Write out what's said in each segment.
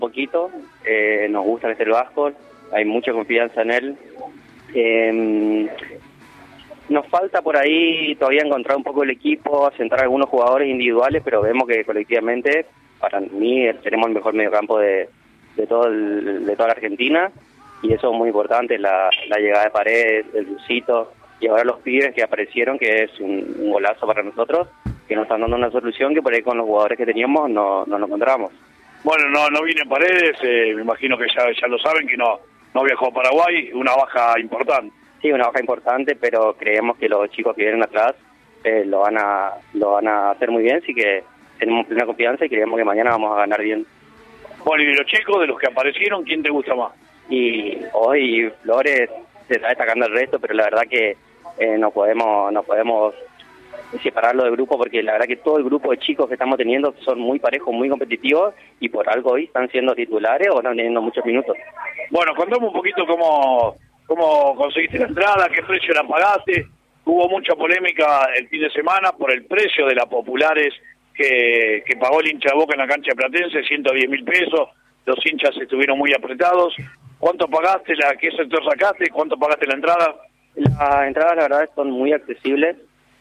poquito, nos gusta que esté el Vasco, hay mucha confianza en él. Nos falta por ahí todavía encontrar un poco el equipo, sentar algunos jugadores individuales, pero vemos que colectivamente, para mí, tenemos el mejor mediocampo de toda la Argentina, y eso es muy importante, la llegada de Paredes, el Lucito, y ahora los pibes que aparecieron, que es un golazo para nosotros, que nos están dando una solución que por ahí con los jugadores que teníamos no lo encontramos. Bueno, no viene Paredes, me imagino que ya lo saben, que no viajó a Paraguay, una baja importante. Sí, una baja importante, pero creemos que los chicos que vienen atrás lo van a hacer muy bien, así que tenemos plena confianza y creemos que mañana vamos a ganar bien. Bueno, y de los chicos, de los que aparecieron, ¿quién te gusta más? Y hoy Flores se está destacando el resto, pero la verdad que no podemos separarlo del grupo, porque la verdad que todo el grupo de chicos que estamos teniendo son muy parejos, muy competitivos, y por algo hoy están siendo titulares o están teniendo muchos minutos. Bueno, contame un poquito cómo conseguiste la entrada, qué precio la pagaste. Hubo mucha polémica el fin de semana por el precio de las populares que pagó el hincha de Boca en la cancha de Platense, 110.000 pesos. Los hinchas estuvieron muy apretados. ¿Cuánto pagaste? ¿Qué sector sacaste? ¿Cuánto pagaste la entrada? Las entradas, la verdad, son muy accesibles.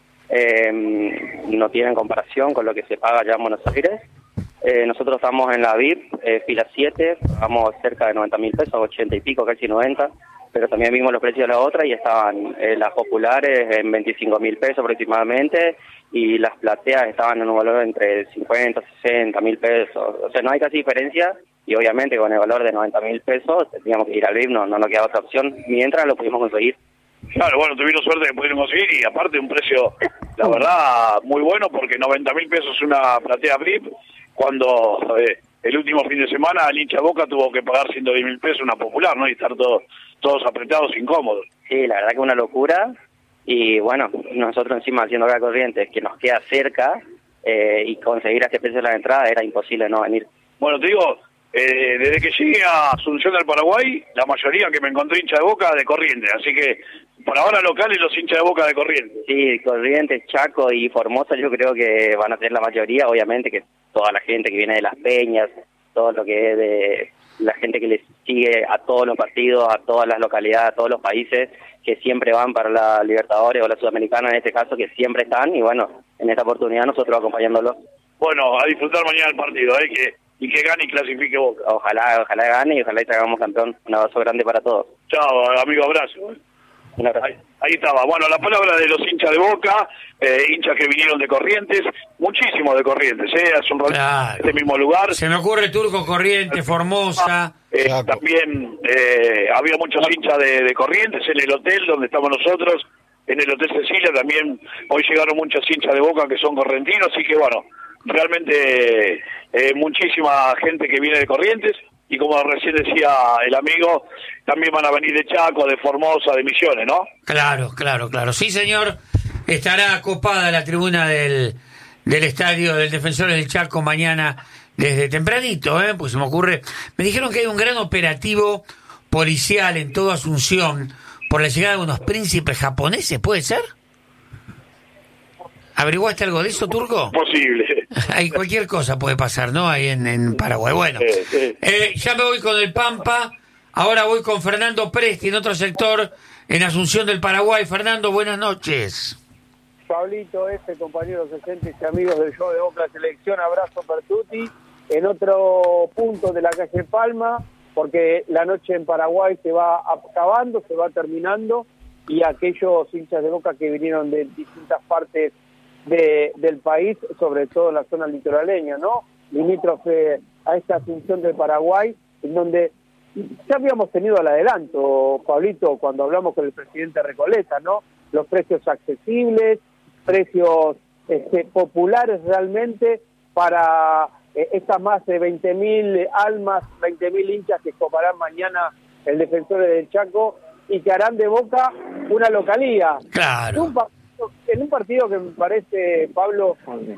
No tienen comparación con lo que se paga allá en Buenos Aires. Nosotros estamos en la VIP, fila 7, pagamos cerca de 90.000 pesos, 80 y pico, casi 90, pero también vimos los precios de la otra y estaban las populares en 25.000 pesos aproximadamente, y las plateas estaban en un valor entre 50 y 60.000 pesos. O sea, no hay casi diferencia, y obviamente con el valor de 90.000 pesos teníamos que ir al VIP, no nos quedaba otra opción, mientras lo pudimos conseguir. Claro, bueno, tuvieron suerte de poder conseguir, y aparte un precio, la verdad, muy bueno, porque 90.000 pesos una platea VIP, cuando el último fin de semana el hincha Boca tuvo que pagar 110.000 pesos una popular, ¿no? Y estar todos apretados, incómodos. Sí, la verdad que una locura, y bueno, nosotros encima haciendo acá Corrientes, que nos queda cerca, y conseguir a este precio de la entrada era imposible no venir. Bueno, te digo, desde que llegué a Asunción del Paraguay, la mayoría que me encontré hincha de Boca de Corrientes, así que por ahora locales los hinchas de Boca de Corrientes. Sí, Corrientes, Chaco y Formosa yo creo que van a tener la mayoría, obviamente que toda la gente que viene de Las Peñas, todo lo que es de la gente que les sigue a todos los partidos, a todas las localidades, a todos los países que siempre van para la Libertadores o la Sudamericana en este caso, que siempre están, y bueno, en esta oportunidad nosotros acompañándolos. Bueno, a disfrutar mañana el partido, que gane y clasifique Boca. Ojalá gane y ojalá y hagamos campeón. Un abrazo grande para todos. Chao, amigo, abrazo. Ahí estaba. Bueno, la palabra de los hinchas de Boca, hinchas que vinieron de Corrientes, muchísimos de Corrientes, hace un rato, claro. Este mismo lugar. Se me ocurre Turco, Corrientes, Formosa. También había muchos hinchas de Corrientes en el hotel donde estamos nosotros, en el Hotel Cecilia también. Hoy llegaron muchos hinchas de Boca que son correntinos, así que bueno, realmente muchísima gente que viene de Corrientes. Y como recién decía el amigo, también van a venir de Chaco, de Formosa, de Misiones, ¿no? Claro. Sí, señor. Estará copada la tribuna del estadio del Defensores del Chaco mañana desde tempranito, pues se me ocurre. Me dijeron que hay un gran operativo policial en toda Asunción por la llegada de unos príncipes japoneses, ¿puede ser? ¿Averiguaste algo de eso, Turco? Posible. Hay cualquier cosa puede pasar, ¿no? Ahí en Paraguay. Bueno, ya me voy con el Pampa. Ahora voy con Fernando Presti en otro sector, en Asunción del Paraguay. Fernando, buenas noches. Pablito, compañeros docentes y amigos del show de Boca Selección, abrazo per tutti. En otro punto de la calle Palma, porque la noche en Paraguay se va acabando, se va terminando, y aquellos hinchas de Boca que vinieron de distintas partes del país, sobre todo en la zona litoraleña, ¿no? Limítrofe a esta Asunción del Paraguay, en donde ya habíamos tenido al adelanto, Pablito, cuando hablamos con el presidente Recoleta, ¿no? Los precios accesibles, precios populares realmente para estas más de 20.000 almas, 20.000 hinchas que coparán mañana el Defensor del Chaco y que harán de Boca una localía. Claro. En un partido que me parece, Pablo,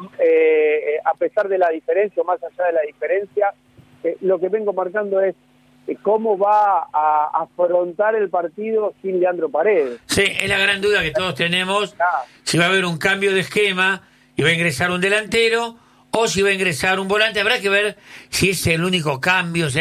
a pesar de la diferencia, o más allá de la diferencia, lo que vengo marcando es cómo va a afrontar el partido sin Leandro Paredes. Sí, es la gran duda que todos tenemos, si va a haber un cambio de esquema y va a ingresar un delantero, o si va a ingresar un volante. Habrá que ver si es el único cambio.